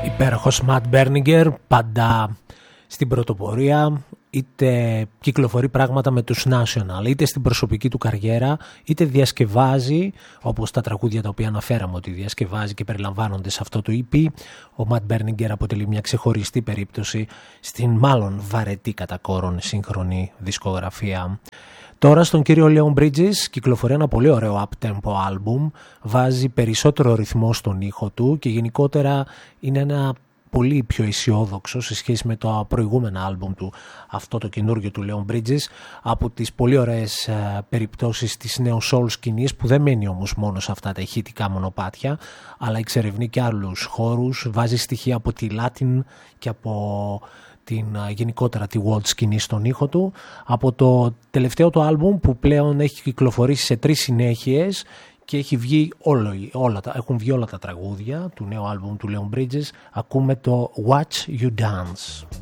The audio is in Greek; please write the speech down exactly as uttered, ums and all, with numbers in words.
Υπέροχος Matt Berninger, πάντα στην πρωτοπορία, είτε κυκλοφορεί πράγματα με τους National, είτε στην προσωπική του καριέρα, είτε διασκευάζει, όπως τα τραγούδια τα οποία αναφέραμε ότι διασκευάζει και περιλαμβάνονται σε αυτό το ι πι. Ο Matt Berninger αποτελεί μια ξεχωριστή περίπτωση στην μάλλον βαρετή κατά κόρον σύγχρονη δισκογραφία. Τώρα στον κύριο Leon Bridges κυκλοφορεί ένα πολύ ωραίο up-tempo album, βάζει περισσότερο ρυθμό στον ήχο του και γενικότερα είναι ένα πολύ πιο αισιόδοξο σε σχέση με το προηγούμενα άλμπουμ του, αυτό το καινούργιο του Leon Bridges, από τις πολύ ωραίες ε, περιπτώσεις της νέου soul σκηνής, που δεν μένει όμως μόνο σε αυτά τα ηχητικά μονοπάτια, αλλά εξερευνεί και άλλους χώρους, βάζει στοιχεία από τη Latin και από την γενικότερα τη world σκηνή στον ήχο του. Από το τελευταίο του άλμπουμ που πλέον έχει κυκλοφορήσει σε τρεις συνέχειες και έχει βγει όλο, όλα τα, έχουν βγει όλα τα τραγούδια του νέου άλμπουμ του Leon Bridges, ακούμε το Watch You Dance.